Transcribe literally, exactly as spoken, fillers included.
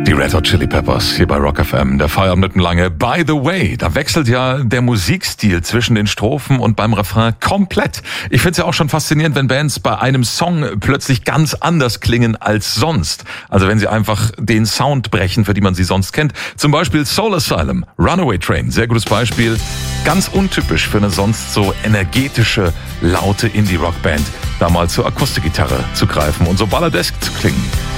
Die Red Hot Chili Peppers hier bei Rock F M, der Feierabend lange. By the way, da wechselt ja der Musikstil zwischen den Strophen und beim Refrain komplett. Ich finde es ja auch schon faszinierend, wenn Bands bei einem Song plötzlich ganz anders klingen als sonst. Also wenn sie einfach den Sound brechen, für die man sie sonst kennt. Zum Beispiel Soul Asylum, Runaway Train, sehr gutes Beispiel. Ganz untypisch für eine sonst so energetische, laute Indie-Rock-Band, da mal zur Akustikgitarre zu greifen und so balladesk zu klingen.